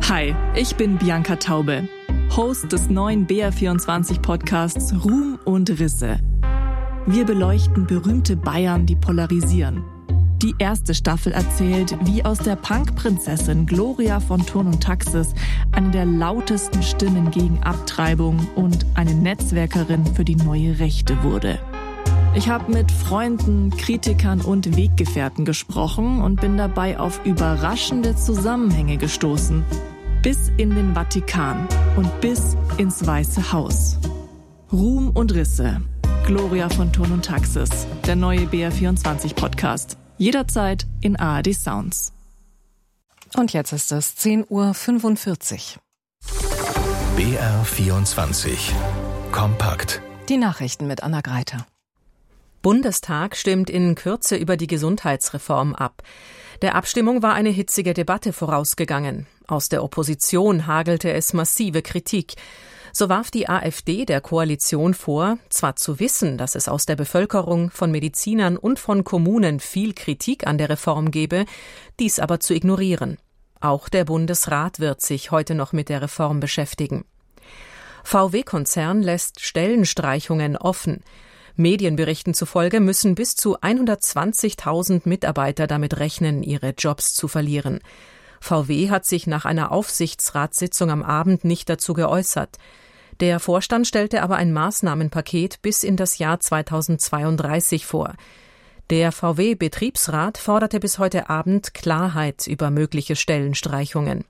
Hi, ich bin Bianca Taube, Host des neuen BR24-Podcasts Ruhm und Risse. Wir beleuchten berühmte Bayern, die polarisieren. Die erste Staffel erzählt, wie aus der Punk-Prinzessin Gloria von Thurn und Taxis eine der lautesten Stimmen gegen Abtreibung und eine Netzwerkerin für die neue Rechte wurde. Ich habe mit Freunden, Kritikern und Weggefährten gesprochen und bin dabei auf überraschende Zusammenhänge gestoßen. Bis in den Vatikan und bis ins Weiße Haus. Ruhm und Risse. Gloria von Thurn und Taxis. Der neue BR24-Podcast. Jederzeit in ARD Sounds. Und jetzt ist es 10:45 Uhr. BR24. Kompakt. Die Nachrichten mit Anna Greiter. Bundestag stimmt in Kürze über die Gesundheitsreform ab. Der Abstimmung war eine hitzige Debatte vorausgegangen. Aus der Opposition hagelte es massive Kritik. So warf die AfD der Koalition vor, zwar zu wissen, dass es aus der Bevölkerung, von Medizinern und von Kommunen viel Kritik an der Reform gebe, dies aber zu ignorieren. Auch der Bundesrat wird sich heute noch mit der Reform beschäftigen. VW-Konzern lässt Stellenstreichungen offen. Medienberichten zufolge müssen bis zu 120.000 Mitarbeiter damit rechnen, ihre Jobs zu verlieren. VW hat sich nach einer Aufsichtsratssitzung am Abend nicht dazu geäußert. Der Vorstand stellte aber ein Maßnahmenpaket bis in das Jahr 2032 vor. Der VW-Betriebsrat forderte bis heute Abend Klarheit über mögliche Stellenstreichungen.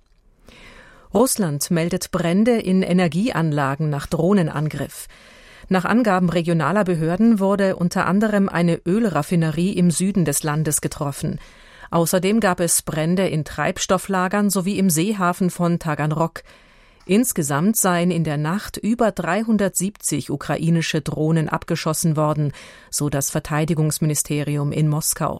Russland meldet Brände in Energieanlagen nach Drohnenangriff. Nach Angaben regionaler Behörden wurde unter anderem eine Ölraffinerie im Süden des Landes getroffen. Außerdem gab es Brände in Treibstofflagern sowie im Seehafen von Taganrog. Insgesamt seien in der Nacht über 370 ukrainische Drohnen abgeschossen worden, so das Verteidigungsministerium in Moskau.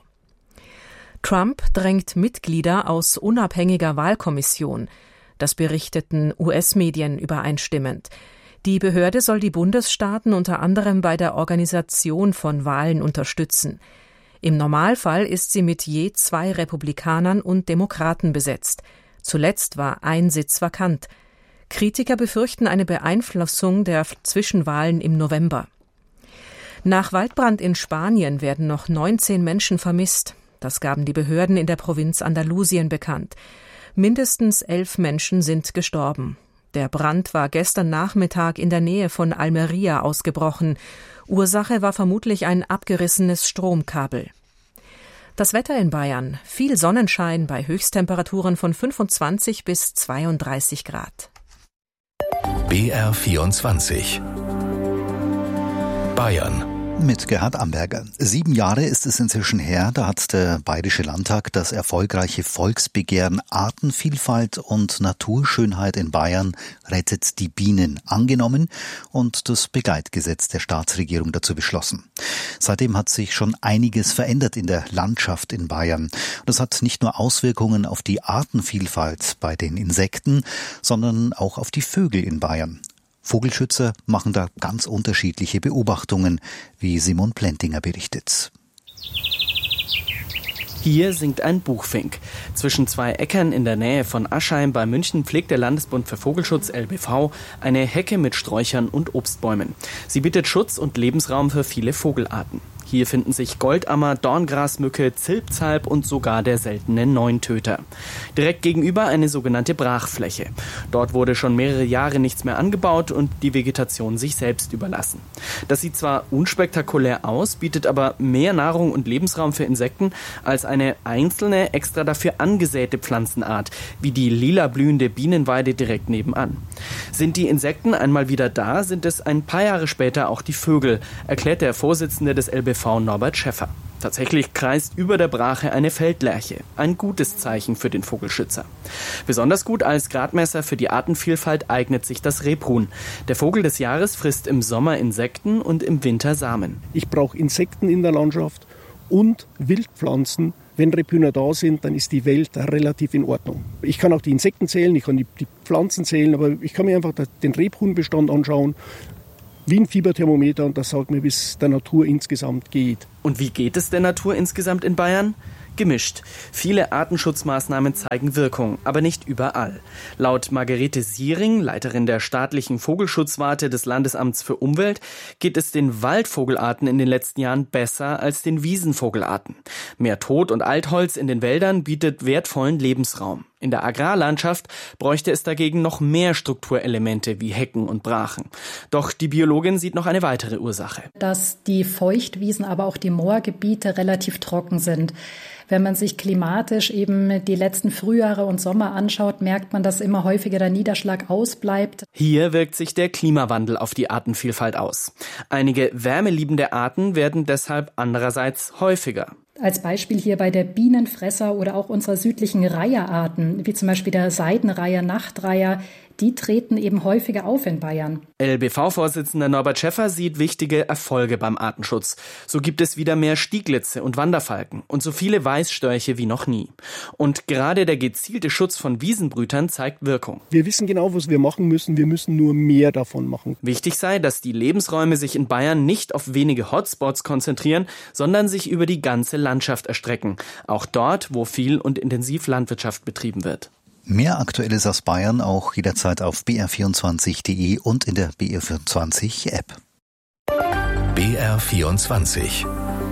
Trump drängt Mitglieder aus unabhängiger Wahlkommission. Das berichteten US-Medien übereinstimmend. Die Behörde soll die Bundesstaaten unter anderem bei der Organisation von Wahlen unterstützen. Im Normalfall ist sie mit je 2 Republikanern und Demokraten besetzt. Zuletzt war ein Sitz vakant. Kritiker befürchten eine Beeinflussung der Zwischenwahlen im November. Nach Waldbrand in Spanien werden noch 19 Menschen vermisst. Das gaben die Behörden in der Provinz Andalusien bekannt. Mindestens 11 Menschen sind gestorben. Der Brand war gestern Nachmittag in der Nähe von Almería ausgebrochen. Ursache war vermutlich ein abgerissenes Stromkabel. Das Wetter in Bayern. Viel Sonnenschein bei Höchsttemperaturen von 25 bis 32 Grad. BR24. Bayern. Mit Gerhard Amberger. 7 Jahre ist es inzwischen her, da hat der Bayerische Landtag das erfolgreiche Volksbegehren Artenvielfalt und Naturschönheit in Bayern rettet die Bienen angenommen und das Begleitgesetz der Staatsregierung dazu beschlossen. Seitdem hat sich schon einiges verändert in der Landschaft in Bayern. Das hat nicht nur Auswirkungen auf die Artenvielfalt bei den Insekten, sondern auch auf die Vögel in Bayern. Vogelschützer machen da ganz unterschiedliche Beobachtungen, wie Simon Plentinger berichtet. Hier singt ein Buchfink. Zwischen 2 Äckern in der Nähe von Aschheim bei München pflegt der Landesbund für Vogelschutz LBV eine Hecke mit Sträuchern und Obstbäumen. Sie bietet Schutz und Lebensraum für viele Vogelarten. Hier finden sich Goldammer, Dorngrasmücke, Zilpzalp und sogar der seltene Neuntöter. Direkt gegenüber eine sogenannte Brachfläche. Dort wurde schon mehrere Jahre nichts mehr angebaut und die Vegetation sich selbst überlassen. Das sieht zwar unspektakulär aus, bietet aber mehr Nahrung und Lebensraum für Insekten als eine einzelne, extra dafür angesäte Pflanzenart, wie die lila blühende Bienenweide direkt nebenan. Sind die Insekten einmal wieder da, sind es ein paar Jahre später auch die Vögel, erklärt der Vorsitzende des LBV Norbert Schäffer. Tatsächlich kreist über der Brache eine Feldlerche. Ein gutes Zeichen für den Vogelschützer. Besonders gut als Gradmesser für die Artenvielfalt eignet sich das Rebhuhn. Der Vogel des Jahres frisst im Sommer Insekten und im Winter Samen. Ich brauche Insekten in der Landschaft und Wildpflanzen. Wenn Rebhühner da sind, dann ist die Welt relativ in Ordnung. Ich kann auch die Insekten zählen, ich kann die Pflanzen zählen, aber ich kann mir einfach den Rebhuhnbestand anschauen, wie ein Fieberthermometer, und das sagt mir, wie es der Natur insgesamt geht. Und wie geht es der Natur insgesamt in Bayern? Gemischt. Viele Artenschutzmaßnahmen zeigen Wirkung, aber nicht überall. Laut Margarete Siering, Leiterin der staatlichen Vogelschutzwarte des Landesamts für Umwelt, geht es den Waldvogelarten in den letzten Jahren besser als den Wiesenvogelarten. Mehr Tod- und Altholz in den Wäldern bietet wertvollen Lebensraum. In der Agrarlandschaft bräuchte es dagegen noch mehr Strukturelemente wie Hecken und Brachen. Doch die Biologin sieht noch eine weitere Ursache. Dass die Feuchtwiesen, aber auch die Moorgebiete relativ trocken sind. Wenn man sich klimatisch eben die letzten Frühjahre und Sommer anschaut, merkt man, dass immer häufiger der Niederschlag ausbleibt. Hier wirkt sich der Klimawandel auf die Artenvielfalt aus. Einige wärmeliebende Arten werden deshalb andererseits häufiger. Als Beispiel hier bei der Bienenfresser oder auch unserer südlichen Reiherarten, wie zum Beispiel der Seidenreiher, Nachtreiher, die treten eben häufiger auf in Bayern. LBV-Vorsitzender Norbert Schäffer sieht wichtige Erfolge beim Artenschutz. So gibt es wieder mehr Stieglitze und Wanderfalken und so viele Weißstörche wie noch nie. Und gerade der gezielte Schutz von Wiesenbrütern zeigt Wirkung. Wir wissen genau, was wir machen müssen. Wir müssen nur mehr davon machen. Wichtig sei, dass die Lebensräume sich in Bayern nicht auf wenige Hotspots konzentrieren, sondern sich über die ganze Landschaft erstrecken. Auch dort, wo viel und intensiv Landwirtschaft betrieben wird. Mehr Aktuelles aus Bayern auch jederzeit auf br24.de und in der BR24-App. BR24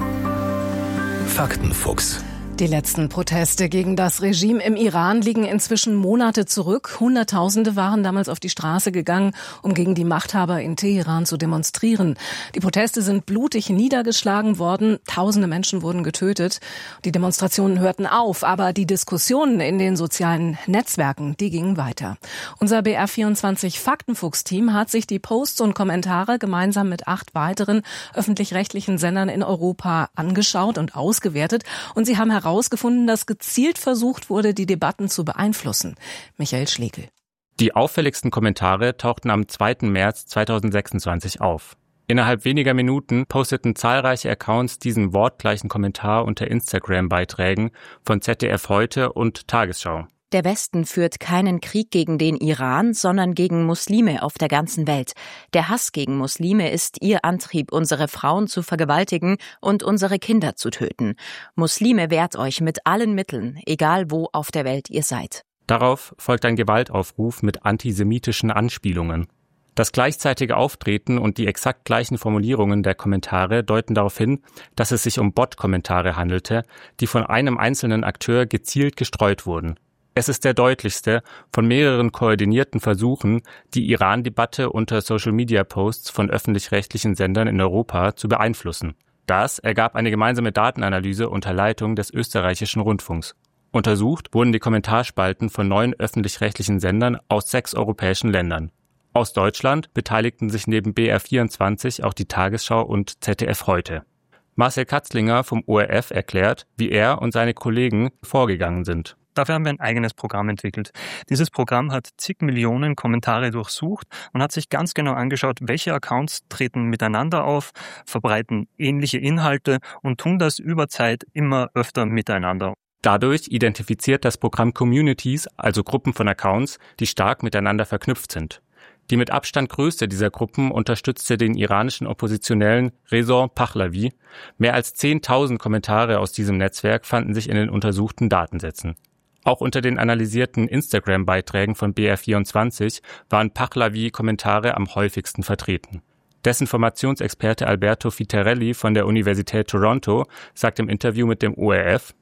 Faktenfuchs. Die letzten Proteste gegen das Regime im Iran liegen inzwischen Monate zurück. Hunderttausende waren damals auf die Straße gegangen, um gegen die Machthaber in Teheran zu demonstrieren. Die Proteste sind blutig niedergeschlagen worden. Tausende Menschen wurden getötet. Die Demonstrationen hörten auf, aber die Diskussionen in den sozialen Netzwerken, die gingen weiter. Unser BR24 Faktenfuchs-Team hat sich die Posts und Kommentare gemeinsam mit 8 weiteren öffentlich-rechtlichen Sendern in Europa angeschaut und ausgewertet. Und sie haben herausgefunden, dass gezielt versucht wurde, die Debatten zu beeinflussen. Michael Schlegel. Die auffälligsten Kommentare tauchten am 2. März 2026 auf. Innerhalb weniger Minuten posteten zahlreiche Accounts diesen wortgleichen Kommentar unter Instagram-Beiträgen von ZDF Heute und Tagesschau. Der Westen führt keinen Krieg gegen den Iran, sondern gegen Muslime auf der ganzen Welt. Der Hass gegen Muslime ist ihr Antrieb, unsere Frauen zu vergewaltigen und unsere Kinder zu töten. Muslime, wehrt euch mit allen Mitteln, egal wo auf der Welt ihr seid. Darauf folgt ein Gewaltaufruf mit antisemitischen Anspielungen. Das gleichzeitige Auftreten und die exakt gleichen Formulierungen der Kommentare deuten darauf hin, dass es sich um Bot-Kommentare handelte, die von einem einzelnen Akteur gezielt gestreut wurden. Es ist der deutlichste von mehreren koordinierten Versuchen, die Iran-Debatte unter Social-Media-Posts von öffentlich-rechtlichen Sendern in Europa zu beeinflussen. Das ergab eine gemeinsame Datenanalyse unter Leitung des österreichischen Rundfunks. Untersucht wurden die Kommentarspalten von 9 öffentlich-rechtlichen Sendern aus 6 europäischen Ländern. Aus Deutschland beteiligten sich neben BR24 auch die Tagesschau und ZDF Heute. Marcel Katzlinger vom ORF erklärt, wie er und seine Kollegen vorgegangen sind. Dafür haben wir ein eigenes Programm entwickelt. Dieses Programm hat zig Millionen Kommentare durchsucht und hat sich ganz genau angeschaut, welche Accounts treten miteinander auf, verbreiten ähnliche Inhalte und tun das über Zeit immer öfter miteinander. Dadurch identifiziert das Programm Communities, also Gruppen von Accounts, die stark miteinander verknüpft sind. Die mit Abstand größte dieser Gruppen unterstützte den iranischen Oppositionellen Reza Pahlavi. Mehr als 10.000 Kommentare aus diesem Netzwerk fanden sich in den untersuchten Datensätzen. Auch unter den analysierten Instagram-Beiträgen von BR24 waren Pahlavi-Kommentare am häufigsten vertreten. Desinformationsexperte Alberto Fitarelli von der Universität Toronto sagt im Interview mit dem ORF: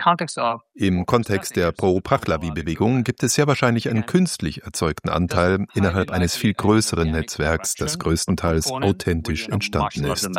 Im Kontext der Pro-Pahlavi-Bewegung gibt es sehr wahrscheinlich einen künstlich erzeugten Anteil innerhalb eines viel größeren Netzwerks, das größtenteils authentisch entstanden ist.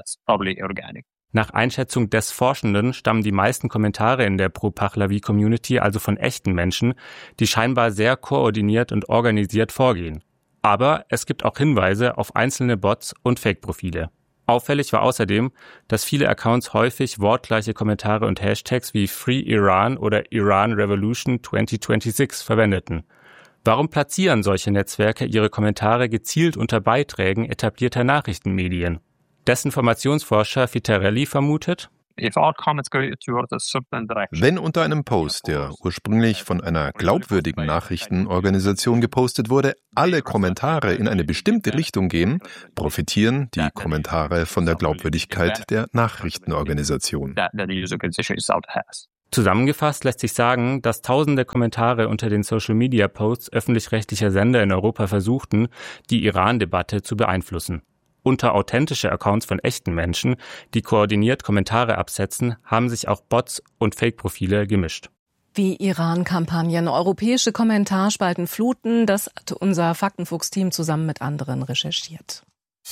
Nach Einschätzung des Forschenden stammen die meisten Kommentare in der Pro-Pahlavi-Community also von echten Menschen, die scheinbar sehr koordiniert und organisiert vorgehen. Aber es gibt auch Hinweise auf einzelne Bots und Fake-Profile. Auffällig war außerdem, dass viele Accounts häufig wortgleiche Kommentare und Hashtags wie Free Iran oder Iran Revolution 2026 verwendeten. Warum platzieren solche Netzwerke ihre Kommentare gezielt unter Beiträgen etablierter Nachrichtenmedien? Desinformationsforscher Fitarelli vermutet: Wenn unter einem Post, der ursprünglich von einer glaubwürdigen Nachrichtenorganisation gepostet wurde, alle Kommentare in eine bestimmte Richtung gehen, profitieren die Kommentare von der Glaubwürdigkeit der Nachrichtenorganisation. Zusammengefasst lässt sich sagen, dass tausende Kommentare unter den Social-Media-Posts öffentlich-rechtlicher Sender in Europa versuchten, die Iran-Debatte zu beeinflussen. Unter authentische Accounts von echten Menschen, die koordiniert Kommentare absetzen, haben sich auch Bots und Fake-Profile gemischt. Wie Iran-Kampagnen europäische Kommentarspalten fluten, das hat unser Faktenfuchs-Team zusammen mit anderen recherchiert.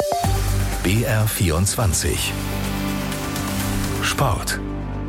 BR24 Sport.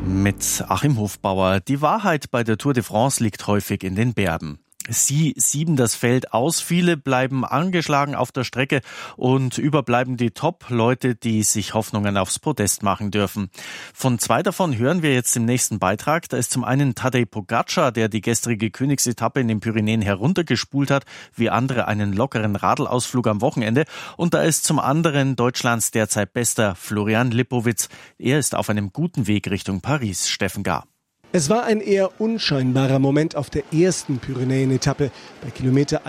Mit Achim Hofbauer. Die Wahrheit bei der Tour de France liegt häufig in den Bergen. Sie sieben das Feld aus, viele bleiben angeschlagen auf der Strecke und überbleiben die Top-Leute, die sich Hoffnungen aufs Podest machen dürfen. Von zwei davon hören wir jetzt im nächsten Beitrag. Da ist zum einen Tadej Pogačar, der die gestrige Königsetappe in den Pyrenäen heruntergespult hat, wie andere einen lockeren Radlausflug am Wochenende. Und da ist zum anderen Deutschlands derzeit bester Florian Lipowitz. Er ist auf einem guten Weg Richtung Paris. Steffen Gahr. Es war ein eher unscheinbarer Moment auf der ersten Pyrenäen-Etappe. Bei Kilometer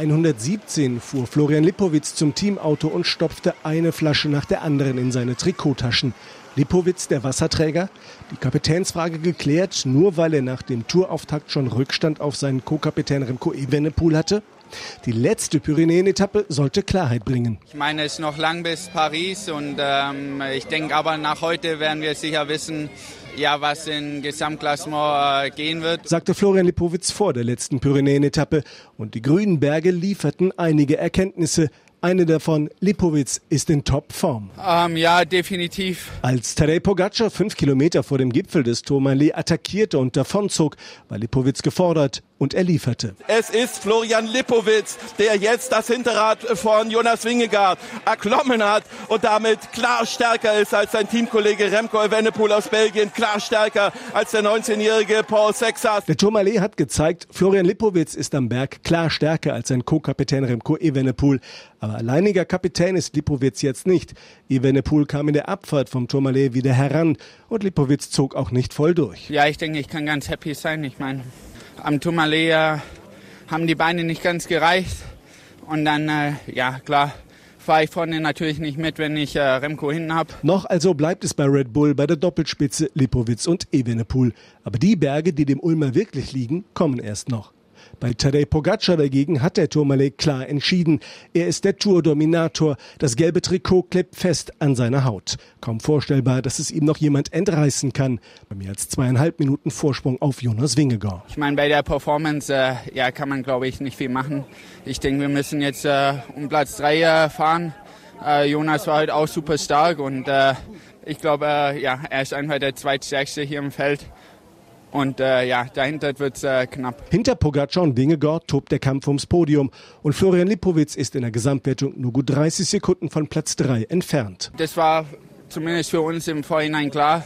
117 fuhr Florian Lipowitz zum Teamauto und stopfte eine Flasche nach der anderen in seine Trikottaschen. Lipowitz, der Wasserträger? Die Kapitänsfrage geklärt, nur weil er nach dem Tourauftakt schon Rückstand auf seinen Co-Kapitän Remco Evenepoel hatte? Die letzte Pyrenäen-Etappe sollte Klarheit bringen. Ich meine, es ist noch lang bis Paris und ich denke aber nach heute werden wir sicher wissen, was im Gesamtklassement gehen wird, sagte Florian Lipowitz vor der letzten Pyrenäen-Etappe. Und die grünen Berge lieferten einige Erkenntnisse. Eine davon, Lipowitz ist in Topform. Ja, definitiv. Als Tadej Pogačar 5 Kilometer vor dem Gipfel des Tourmalet attackierte und davonzog, war Lipowitz gefordert und er lieferte. Es ist Florian Lipowitz, der jetzt das Hinterrad von Jonas Vingegaard erklommen hat und damit klar stärker ist als sein Teamkollege Remco Evenepoel aus Belgien, klar stärker als der 19-jährige Paul Sexas. Der Tourmalet hat gezeigt, Florian Lipowitz ist am Berg klar stärker als sein Co-Kapitän Remco Evenepoel. Aber alleiniger Kapitän ist Lipowitz jetzt nicht. Evenepoel kam in der Abfahrt vom Tourmalet wieder heran und Lipowitz zog auch nicht voll durch. Ja, ich denke, ich kann ganz happy sein. Ich meine, am Tourmalet haben die Beine nicht ganz gereicht und dann, klar, fahre ich vorne natürlich nicht mit, wenn ich Remco hinten habe. Noch also bleibt es bei Red Bull bei der Doppelspitze Lipowitz und Evenepoel. Aber die Berge, die dem Ulmer wirklich liegen, kommen erst noch. Bei Tadej Pogačar dagegen hat der Tourmalet klar entschieden. Er ist der Tour-Dominator. Das gelbe Trikot klebt fest an seiner Haut. Kaum vorstellbar, dass es ihm noch jemand entreißen kann. Bei mehr als 2,5 Minuten Vorsprung auf Jonas Vingegaard. Ich meine, bei der Performance kann man, glaube ich, nicht viel machen. Ich denke, wir müssen jetzt um Platz 3 fahren. Jonas war halt auch super stark und ich glaube, er ist einfach der zweitstärkste hier im Feld. Und dahinter wird's knapp. Hinter Pogačar und Vingegaard tobt der Kampf ums Podium. Und Florian Lipowitz ist in der Gesamtwertung nur gut 30 Sekunden von Platz 3 entfernt. Das war zumindest für uns im Vorhinein klar.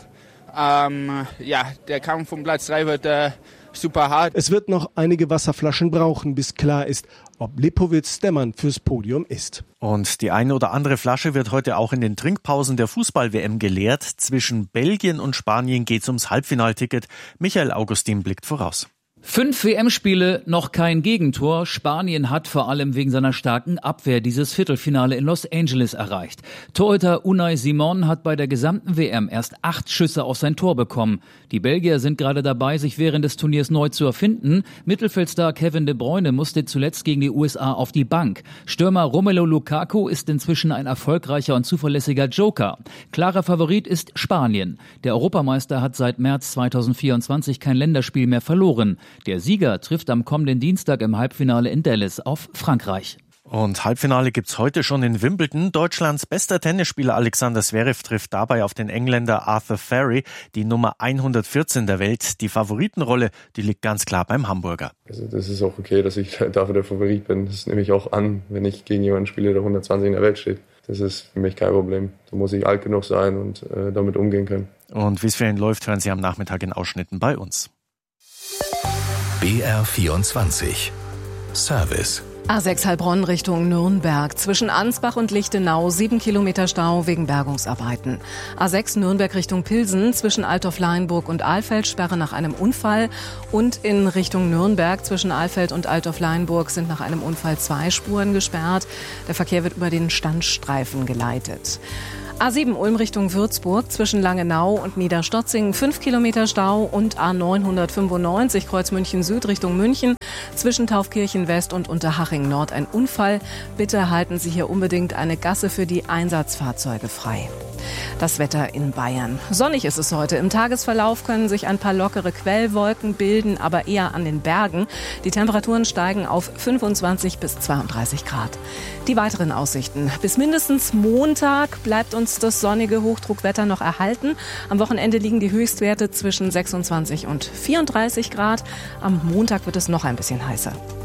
Der Kampf um Platz 3 wird super hart. Es wird noch einige Wasserflaschen brauchen, bis klar ist, ob Lipowitz der Mann fürs Podium ist. Und die eine oder andere Flasche wird heute auch in den Trinkpausen der Fußball-WM geleert. Zwischen Belgien und Spanien geht's ums Halbfinalticket. Michael Augustin blickt voraus. 5 WM-Spiele, noch kein Gegentor. Spanien hat vor allem wegen seiner starken Abwehr dieses Viertelfinale in Los Angeles erreicht. Torhüter Unai Simon hat bei der gesamten WM erst 8 Schüsse auf sein Tor bekommen. Die Belgier sind gerade dabei, sich während des Turniers neu zu erfinden. Mittelfeldstar Kevin De Bruyne musste zuletzt gegen die USA auf die Bank. Stürmer Romelu Lukaku ist inzwischen ein erfolgreicher und zuverlässiger Joker. Klarer Favorit ist Spanien. Der Europameister hat seit März 2024 kein Länderspiel mehr verloren. Der Sieger trifft am kommenden Dienstag im Halbfinale in Dallas auf Frankreich. Und Halbfinale gibt's heute schon in Wimbledon. Deutschlands bester Tennisspieler Alexander Zverev trifft dabei auf den Engländer Arthur Ferry, die Nummer 114 der Welt. Die Favoritenrolle, die liegt ganz klar beim Hamburger. Also das ist auch okay, dass ich dafür der Favorit bin. Das nehme ich auch an, wenn ich gegen jemanden spiele, der 120 in der Welt steht. Das ist für mich kein Problem. Da muss ich alt genug sein und damit umgehen können. Und wie es für ihn läuft, hören Sie am Nachmittag in Ausschnitten bei uns. BR24 Service A6 Heilbronn Richtung Nürnberg. Zwischen Ansbach und Lichtenau 7 Kilometer Stau wegen Bergungsarbeiten. A6 Nürnberg Richtung Pilsen. Zwischen Altdorf-Leinburg und Alfeld Sperre nach einem Unfall. Und in Richtung Nürnberg zwischen Alfeld und Altdorf-Leinburg sind nach einem Unfall 2 Spuren gesperrt. Der Verkehr wird über den Standstreifen geleitet. A7 Ulm Richtung Würzburg zwischen Langenau und Niederstotzing 5 Kilometer Stau und A995 Kreuz München Süd Richtung München zwischen Taufkirchen West und Unterhaching Nord ein Unfall. Bitte halten Sie hier unbedingt eine Gasse für die Einsatzfahrzeuge frei. Das Wetter in Bayern. Sonnig ist es heute. Im Tagesverlauf können sich ein paar lockere Quellwolken bilden, aber eher an den Bergen. Die Temperaturen steigen auf 25 bis 32 Grad. Die weiteren Aussichten. Bis mindestens Montag bleibt uns das sonnige Hochdruckwetter noch erhalten. Am Wochenende liegen die Höchstwerte zwischen 26 und 34 Grad. Am Montag wird es noch ein bisschen heißer.